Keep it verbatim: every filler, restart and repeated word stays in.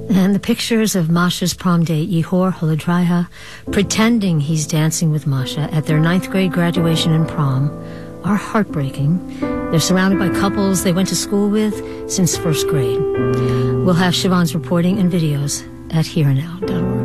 And the pictures of Masha's prom date, Yehor Holodraya, pretending he's dancing with Masha at their ninth grade graduation and prom, are heartbreaking. They're surrounded by couples they went to school with since first grade. We'll have Siobhan's reporting and videos at here and now dot org.